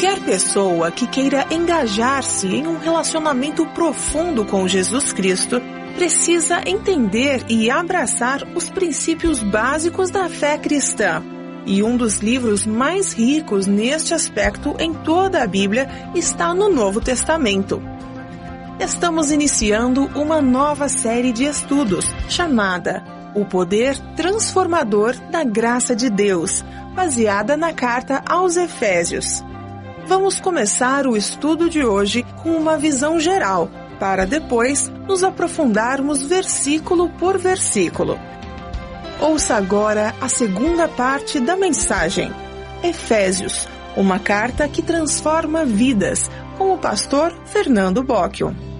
Qualquer pessoa que queira engajar-se em um relacionamento profundo com Jesus Cristo precisa entender e abraçar os princípios básicos da fé cristã. E um dos livros mais ricos neste aspecto em toda a Bíblia está no Novo Testamento. Estamos iniciando uma nova série de estudos chamada O Poder Transformador da Graça de Deus, baseada na carta aos Efésios. Vamos começar o estudo de hoje com uma visão geral, para depois nos aprofundarmos versículo por versículo. Ouça agora a segunda parte da mensagem. Efésios, uma carta que transforma vidas, com o pastor Fernando Bocchio.